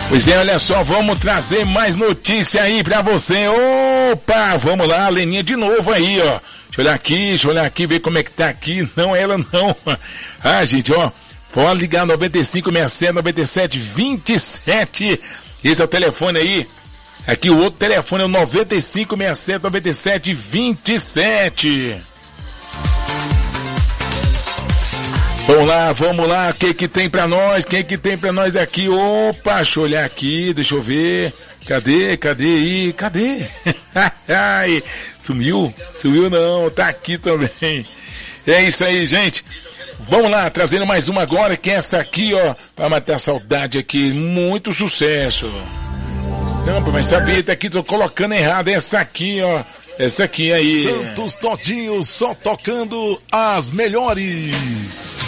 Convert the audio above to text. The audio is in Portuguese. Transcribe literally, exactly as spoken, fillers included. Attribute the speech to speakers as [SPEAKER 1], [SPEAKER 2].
[SPEAKER 1] Pois é, olha só, vamos trazer mais notícia aí pra você. Opa, vamos lá, a Leninha de novo aí, ó. Deixa eu olhar aqui, deixa eu olhar aqui, ver como é que tá aqui. Não, ela não. Ah, gente, ó, pode ligar noventa e cinco, sessenta e sete, noventa e sete, vinte e sete. Esse é o telefone aí. Aqui o outro telefone é o noventa e cinco, sessenta e sete, noventa e sete, vinte e sete. Vamos lá, vamos lá, o que que tem pra nós, quem que tem pra nós aqui? Opa, deixa eu olhar aqui, deixa eu ver, cadê, cadê aí, cadê? Ai, sumiu? Sumiu não, tá aqui também. É isso aí, gente. Vamos lá, trazendo mais uma agora, que é essa aqui, ó, pra matar a saudade aqui, muito sucesso. Não, mas sabia, tá aqui, tô colocando errado, essa aqui, ó, essa aqui aí.
[SPEAKER 2] Santos Todinho só tocando as melhores.